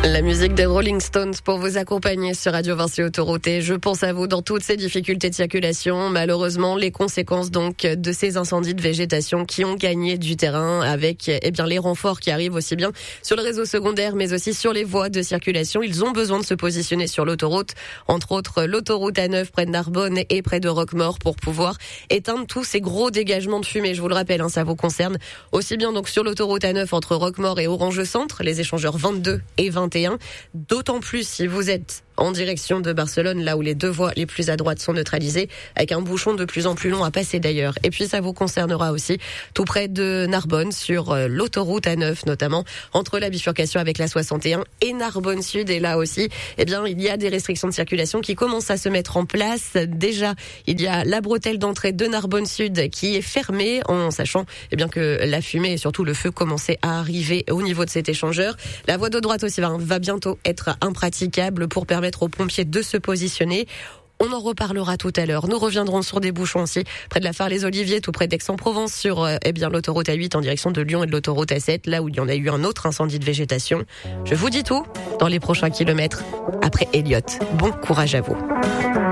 La musique des Rolling Stones pour vous accompagner sur Radio Vinci Autoroute. Et je pense à vous dans toutes ces difficultés de circulation. Malheureusement, les conséquences donc de ces incendies de végétation qui ont gagné du terrain avec les renforts qui arrivent aussi bien sur le réseau secondaire mais aussi sur les voies de circulation. Ils ont besoin de se positionner sur l'autoroute, entre autres l'autoroute A9 près de Narbonne et près de Roquemaure pour pouvoir éteindre tous ces gros dégagements de fumée. Je vous le rappelle, ça vous concerne aussi bien donc sur l'autoroute A9 entre Roquemaure et Orange Centre, les échangeurs 22 et 21. D'autant plus si vous êtes en direction de Barcelone, là où les deux voies les plus à droite sont neutralisées, avec un bouchon de plus en plus long à passer d'ailleurs. Et puis ça vous concernera aussi tout près de Narbonne, sur l'autoroute A9 notamment, entre la bifurcation avec la 61 et Narbonne Sud. Et là aussi, il y a des restrictions de circulation qui commencent à se mettre en place. Déjà, il y a la bretelle d'entrée de Narbonne Sud qui est fermée, en sachant que la fumée et surtout le feu commençaient à arriver au niveau de cet échangeur. La voie de droite aussi va bientôt être impraticable pour permettre aux pompiers de se positionner. On en reparlera tout à l'heure. Nous reviendrons sur des bouchons aussi près de la Phare-les-Oliviers, tout près d'Aix-en-Provence, sur l'autoroute A8 en direction de Lyon et de l'autoroute A7, là où il y en a eu un autre incendie de végétation. Je vous dis tout dans les prochains kilomètres après Elliott. Bon courage à vous.